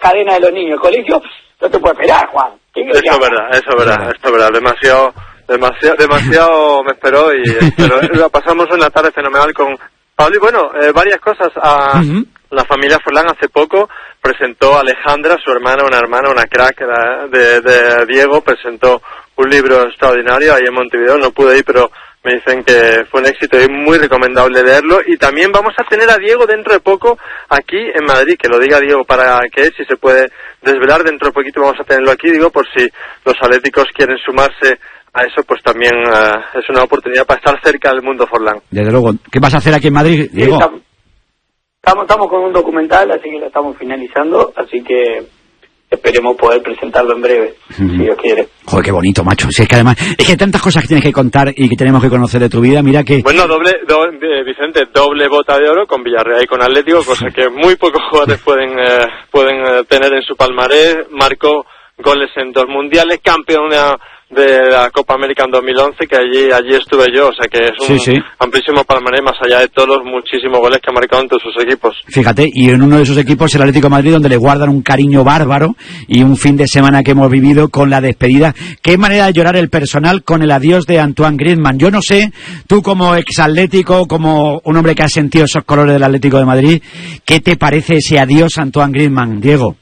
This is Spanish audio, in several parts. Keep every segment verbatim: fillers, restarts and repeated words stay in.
cadenas de los niños. El colegio no te puede esperar, Juan. Eso es verdad, eso es verdad, eso es verdad. Demasiado, demasiado, demasiado me esperó y espero. La pasamos una tarde fenomenal con Pablo y bueno, eh, varias cosas. A uh-huh. La familia Forlán hace poco presentó a Alejandra, su hermana, una hermana, una crack de, de Diego, presentó un libro extraordinario ahí en Montevideo. No pude ir, pero me dicen que fue un éxito y es muy recomendable leerlo. Y también vamos a tener a Diego dentro de poco aquí en Madrid, que lo diga Diego para que si se puede desvelar, dentro de poquito vamos a tenerlo aquí, digo, por si los atléticos quieren sumarse a eso, pues también uh, es una oportunidad para estar cerca del mundo Forlán. Desde luego. ¿Qué vas a hacer aquí en Madrid, Diego? Sí, estamos, estamos con un documental, así que lo estamos finalizando, así que esperemos poder presentarlo en breve, uh-huh. si Dios quiere. Joder, qué bonito, macho. Si es que además, es que hay tantas cosas que tienes que contar y que tenemos que conocer de tu vida, mira que... Bueno, doble, doble Vicente, doble bota de oro con Villarreal y con Atlético, cosa que muy pocos jugadores pueden eh, pueden eh, tener en su palmarés. Marcó goles en dos mundiales, campeón de, de la Copa América en dos mil once, que allí allí estuve yo, o sea que es un sí, sí. amplísimo palmarés, más allá de todos los muchísimos goles que ha marcado en todos sus equipos. Fíjate, y en uno de sus equipos, el Atlético de Madrid, donde le guardan un cariño bárbaro, y un fin de semana que hemos vivido con la despedida. Qué manera de llorar el personal con el adiós de Antoine Griezmann. Yo no sé, tú como exatlético, como un hombre que ha sentido esos colores del Atlético de Madrid, ¿qué te parece ese adiós a Antoine Griezmann, Diego?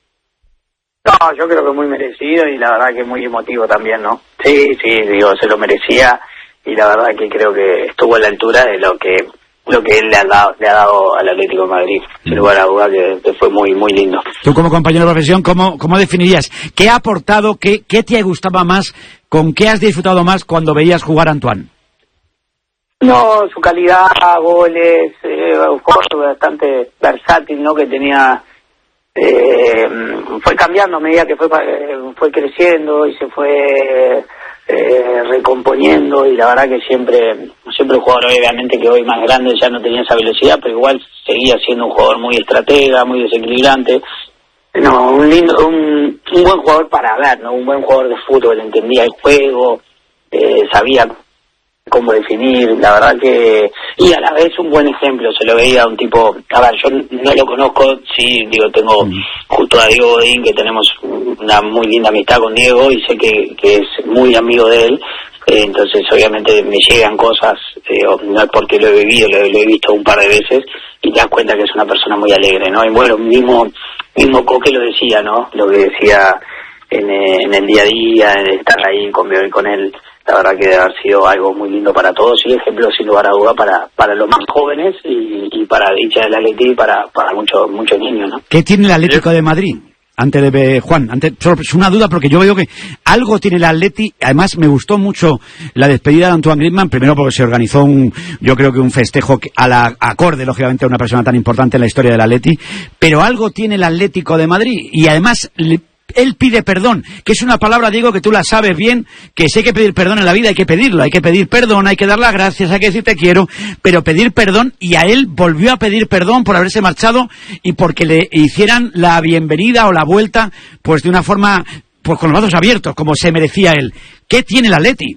No, yo creo que muy merecido y la verdad que muy emotivo también, ¿no? Sí, sí, digo, se lo merecía y la verdad que creo que estuvo a la altura de lo que lo que él le ha dado, le ha dado al Atlético de Madrid. Sin lugar a duda que, que fue muy muy lindo. Tú como compañero de profesión, ¿cómo, cómo definirías? ¿Qué ha aportado, qué, qué te gustaba más, con qué has disfrutado más cuando veías jugar a Antoine? No, su calidad, goles, eh, un jugador bastante versátil, ¿no? Que tenía... Eh, fue cambiando a medida que fue fue creciendo y se fue eh, recomponiendo y la verdad que siempre siempre un jugador obviamente que hoy más grande ya no tenía esa velocidad, pero igual seguía siendo un jugador muy estratega, muy desequilibrante. No, un lindo un, un buen jugador para ver, no, un buen jugador de fútbol, entendía el juego, eh, sabía cómo definir, la verdad que, y a la vez un buen ejemplo, se lo veía a un tipo, a ver, yo no lo conozco, sí, digo, tengo justo a Diego Godín, que tenemos una muy linda amistad con Diego, y sé que, que es muy amigo de él, eh, entonces obviamente me llegan cosas, eh, no es porque lo he vivido, lo, lo he visto un par de veces, y te das cuenta que es una persona muy alegre, ¿no? Y bueno, mismo, mismo Coque lo decía, ¿no? Lo que decía en, eh, en el día a día, en estar ahí conmigo y con él, la verdad que debe haber sido algo muy lindo para todos y ejemplo sin lugar a duda para para los más jóvenes y, y para hinchas del Atlético y para, para muchos muchos niños, ¿no? ¿Qué tiene el Atlético de Madrid? Antes de ver, Juan, antes, solo es una duda porque yo veo que algo tiene el Atleti. Además me gustó mucho la despedida de Antoine Griezmann, primero porque se organizó un, yo creo que un festejo a la acorde, lógicamente, a una persona tan importante en la historia del Atleti, pero algo tiene el Atlético de Madrid y además le, él pide perdón, que es una palabra, Diego, que tú la sabes bien, que si hay que pedir perdón en la vida hay que pedirlo, hay que pedir perdón, hay que dar las gracias, hay que decir te quiero, pero pedir perdón, y a él volvió a pedir perdón por haberse marchado y porque le hicieran la bienvenida o la vuelta, pues de una forma, pues con los brazos abiertos, como se merecía él. ¿Qué tiene el Atleti?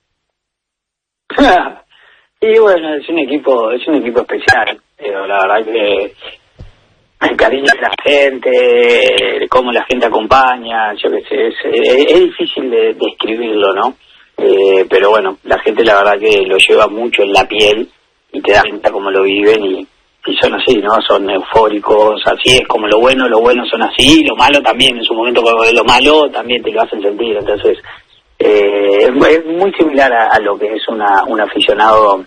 Y bueno, es un equipo, es un equipo especial, pero la verdad que el cariño de la gente, cómo la gente acompaña, yo qué sé, es, es, es difícil de describirlo, ¿no? Eh, pero bueno, la gente la verdad que lo lleva mucho en la piel y te das cuenta cómo lo viven y, y son así, ¿no? Son eufóricos, así es como lo bueno, lo bueno son así, lo malo también, en su momento cuando es lo malo también te lo hacen sentir, entonces eh, es muy similar a, a lo que es una un aficionado.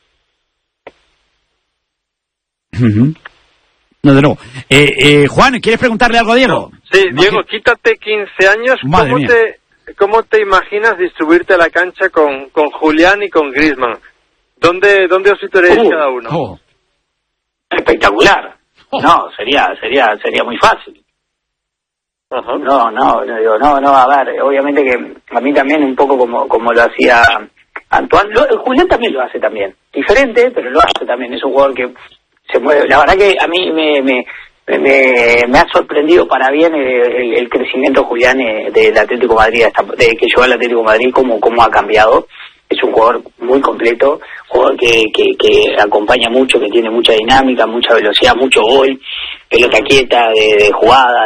Uh-huh. No, de nuevo. Eh, eh, Juan, ¿quieres preguntarle algo a Diego? Sí, Diego, quítate quince años. Madre ¿Cómo mía. te, ¿Cómo te imaginas distribuirte la cancha con, con Julián y con Griezmann? ¿Dónde, dónde os situaréis uh, cada uno? Oh. Espectacular. Oh. No, sería sería sería muy fácil. Uh-huh. No, no, no, digo, no, no, a ver, obviamente que a mí también un poco como como lo hacía Antoine, lo, Julián también lo hace también. Diferente, pero lo hace también. Es un jugador que se mueve. La verdad que a mí me me, me, me ha sorprendido para bien el, el, el crecimiento de Julián eh, del Atlético de Madrid, hasta, de que llegó al Atlético de Madrid, cómo, cómo ha cambiado. Es un jugador muy completo, jugador que, que, que acompaña mucho, que tiene mucha dinámica, mucha velocidad, mucho gol, pelota quieta de, de jugada.